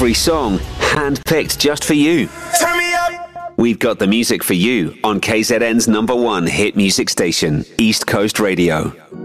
Every song hand-picked just for you. Turn me up. We've got the music for you on KZN's #1 hit music station, East Coast Radio.